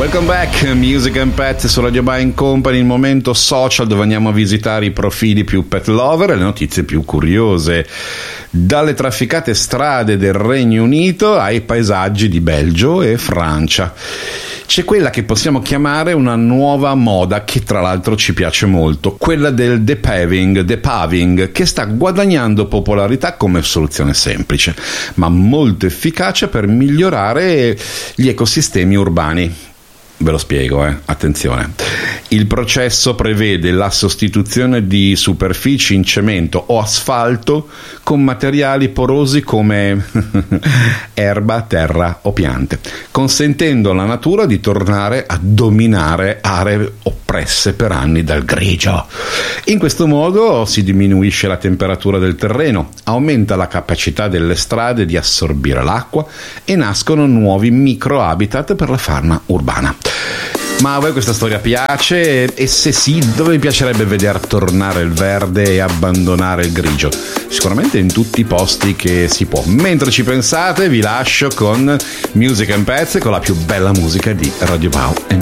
Welcome back, Music and Pet su Radio Buying Company, il momento social dove andiamo a visitare i profili più pet lover e le notizie più curiose. Dalle trafficate strade del Regno Unito ai paesaggi di Belgio e Francia. C'è quella che possiamo chiamare una nuova moda che tra l'altro ci piace molto, quella del depaving, che sta guadagnando popolarità come soluzione semplice, ma molto efficace per migliorare gli ecosistemi urbani. Ve lo spiego, attenzione. Il processo prevede la sostituzione di superfici in cemento o asfalto con materiali porosi come erba, terra o piante, consentendo alla natura di tornare a dominare aree oppresse per anni dal grigio. In questo modo si diminuisce la temperatura del terreno, aumenta la capacità delle strade di assorbire l'acqua e nascono nuovi microhabitat per la fauna urbana. Ma a voi questa storia piace? E se sì, dove vi piacerebbe vedere tornare il verde e abbandonare il grigio? Sicuramente in tutti i posti che si può. Mentre ci pensate, vi lascio con Music and Pets, con la più bella musica di Radio Bau.